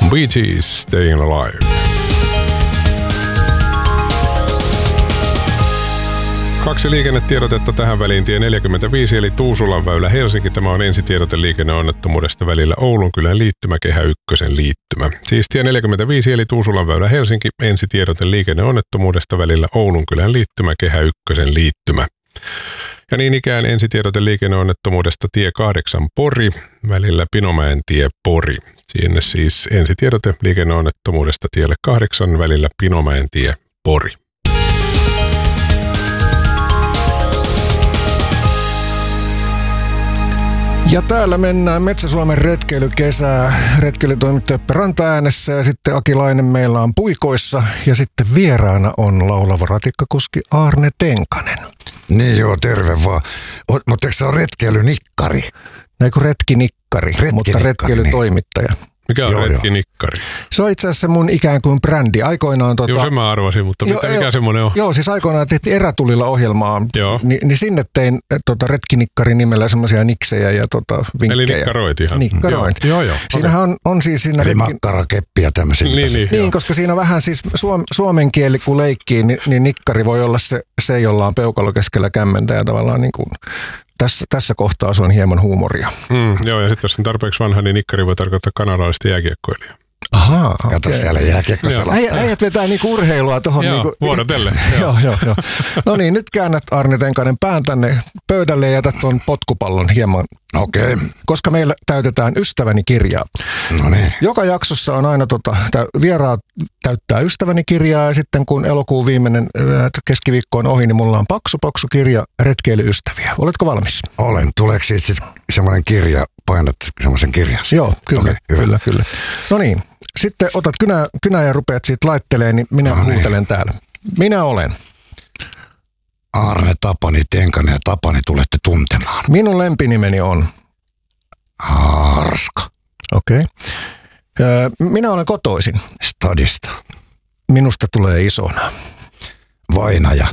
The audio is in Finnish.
Bee Gees, Staying Alive. Kaksi liikennetiedotetta tähän väliin. Tie 45 eli Tuusulan väylä Helsinki. Tämä on ensitiedote liikenneonnettomuudesta välillä Oulunkylän liittymä, Kehä Ykkösen liittymä. Siis tie 45 eli Tuusulan väylä Helsinki. Ensitiedote liikenneonnettomuudesta välillä Oulunkylän liittymä, Kehä Ykkösen liittymä. Ja niin ikään ensitiedote liikenneonnettomuudesta tie 8 Pori välillä Pinomäen tie Pori. Sinne siis ensitiedote liikenneonnettomuudesta tielle 8 välillä Pinomäen tie Pori. Ja täällä mennään Metsä-Suomen retkeilykesää. Retkeilytoimittaja Ranta-äänessä ja sitten Akilainen meillä on puikoissa. Ja sitten vieraana on laulava ratikkakuski Aarne Tenkanen. Niin joo, terve vaan. Mutta eikö se ole retkeilynikkari? Näin kuin retkinikkari, mutta retkeilytoimittaja. Niin. Mikä on retkinikkari? Se on itse asiassa mun ikään kuin brändi. Aikoinaan Joo, sen mä arvasin, mutta mikä semmoinen on? Joo, siis aikoinaan tehtiin Erätulilla ohjelmaa, niin sinne tein retkinikkarin nimellä semmoisia niksejä ja vinkkejä. Eli nikkaroit ihan. Nikkaroit. Joo. Siinähän on siis siinä... Eli makkarakeppiä tämmöisiä. Niin, koska siinä vähän siis suomen kieli kun leikkii, niin nikkari voi olla se jolla on peukalo keskellä kämmentä ja tavallaan niin kuin... Tässä kohtaa se on hieman huumoria. Joo, ja sitten jos on tarpeeksi vanha, niin nikkari voi tarkoittaa kanadalaista jääkiekkoilijaa. Ahaa. Kato siellä jääkiekkoselasta. Äijät vetää niinku urheilua tuohon. Joo, vuorotelle. Joo. No niin, nyt käännät Aarne Tenkanen pään tänne pöydälle ja jätät tuon potkupallon hieman. Okei. Koska meillä täytetään Ystäväni kirjaa. No niin. Joka jaksossa on aina vieraat täyttää Ystäväni kirjaa ja sitten kun elokuun viimeinen keskiviikko on ohi, niin mulla on paksu kirja Retkeilyystäviä. Oletko valmis? Olen. Tuleeko siitä sitten semmoinen kirja, painat semmoisen kirjan? Joo, kyllä. Okay, kyllä. No niin. Sitten otat kynää ja rupeat siitä laitteleen, niin minä huutelen täällä. Minä olen Aarne Tapani Tenkanen ja Tapani tulette tuntemaan. Minun lempinimeni on Arska. Okei. Minä olen kotoisin Stadista. Minusta tulee isona. Vainaja.